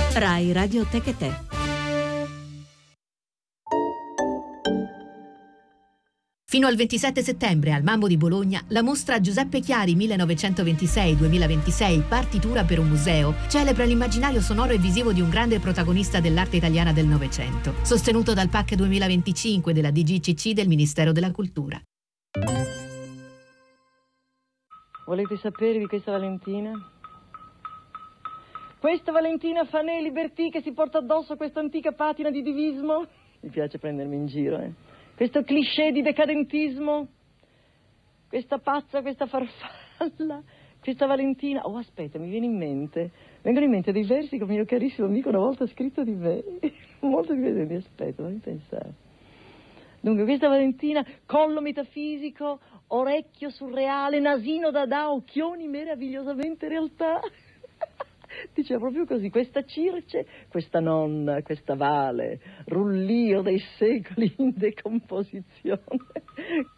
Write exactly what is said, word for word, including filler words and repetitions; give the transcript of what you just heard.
Rai Radio Tecate. Fino al ventisette settembre al Mambo di Bologna, la mostra Giuseppe Chiari millenovecentoventisei duemilaventisei, partitura per un museo, celebra l'immaginario sonoro e visivo di un grande protagonista dell'arte italiana del Novecento, sostenuto dal P A C duemilaventicinque della D G C C del Ministero della Cultura. Volete sapere di questa Valentina? Questa Valentina Fanè Libertì che si porta addosso questa antica patina di divismo? Mi piace prendermi in giro, eh? Questo cliché di decadentismo, questa pazza, questa farfalla, questa Valentina. Oh, aspetta, mi viene in mente, vengono in mente dei versi che un mio carissimo amico una volta ha scritto di me, molto divertenti, aspetta, fammi pensare. Dunque, questa Valentina, collo metafisico, orecchio surreale, nasino dada, occhioni meravigliosamente realtà. Diceva proprio così, questa Circe, questa nonna, questa Vale, rullio dei secoli in decomposizione.